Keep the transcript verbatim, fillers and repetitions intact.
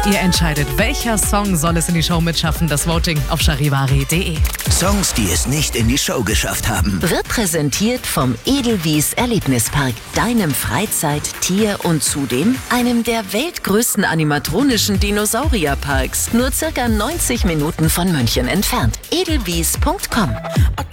Ihr entscheidet, welcher Song soll es in die Show mitschaffen. Das Voting auf charivari punkt de. Songs, die es nicht in die Show geschafft haben. Wird präsentiert vom Edelwies Erlebnispark, deinem Freizeit-, Tier- und zudem einem der weltgrößten animatronischen Dinosaurierparks. Nur circa neunzig Minuten von München entfernt. edelwies punkt com